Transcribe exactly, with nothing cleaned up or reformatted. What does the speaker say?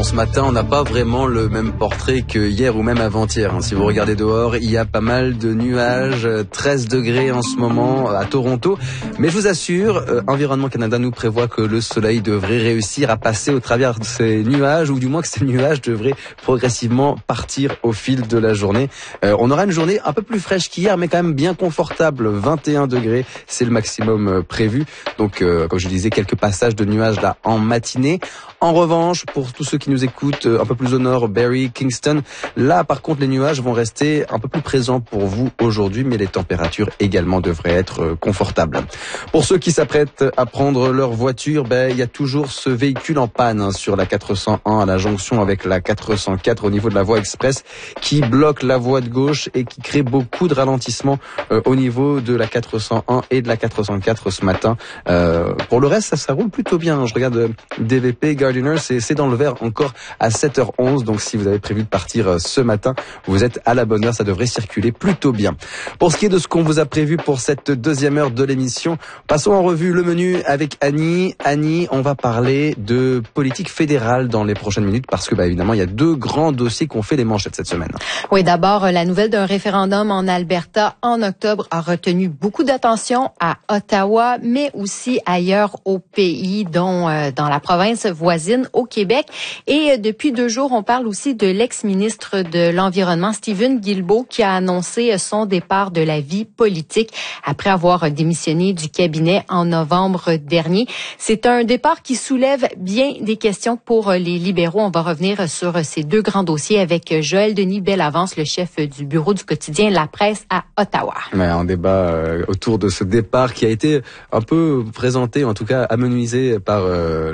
ce matin, on n'a pas vraiment le même portrait que hier ou même avant-hier. Si vous regardez dehors, il y a pas mal de nuages, treize degrés en ce moment à Toronto. Mais je vous assure, euh, Environnement Canada nous prévoit que le soleil devrait réussir à passer au travers de ces nuages, ou du moins que ces nuages devraient progressivement partir au fil de la journée. Euh, on aura une journée un peu plus fraîche qu'hier, mais quand même bien confortable. vingt et un degrés, c'est le maximum euh, prévu. Donc, euh, comme je disais, quelques passages de nuages là en matinée. En revanche, pour tous ceux qui nous écoutent un peu plus au nord, Barrie, Kingston, là par contre les nuages vont rester un peu plus présents pour vous aujourd'hui, mais les températures également devraient être confortables. Pour ceux qui s'apprêtent à prendre leur voiture, ben il y a toujours ce véhicule en panne hein, sur la quatre cent un à la jonction avec la quatre cent quatre au niveau de la voie express qui bloque la voie de gauche et qui crée beaucoup de ralentissements euh, au niveau de la quatre cent un et de la quatre cent quatre ce matin. Euh, pour le reste, ça, ça roule plutôt bien. Je regarde euh, D V P, Gardiner, c'est, c'est dans le vert encore à sept heures onze. Donc si vous avez prévu de partir euh, ce matin, vous êtes à la bonne heure, ça devrait circuler plutôt bien. Pour ce qui est de ce qu'on vous a prévu pour cette deuxième heure de l'émission, passons en revue le menu avec Annie. Annie, on va parler de politique fédérale dans les prochaines minutes parce que bah, évidemment, il y a deux grands dossiers qui ont fait les manchettes cette semaine. Oui, d'abord, la nouvelle d'un référendum en Alberta en octobre a retenu beaucoup d'attention à Ottawa, mais aussi ailleurs au pays, dont euh, dans la province voisine au Québec. Et euh, depuis deux jours, on parle aussi de l'ex-ministre de l'Environnement, Stephen Guilbeault, qui a annoncé son départ de la vie politique après avoir démissionné du cabinet en novembre dernier. C'est un départ qui soulève bien des questions pour les libéraux. On va revenir sur ces deux grands dossiers avec Joël Denis Bellavance, le chef du bureau du quotidien La Presse à Ottawa. Ouais, un débat euh, autour de ce départ qui a été un peu présenté, en tout cas amenuisé par euh,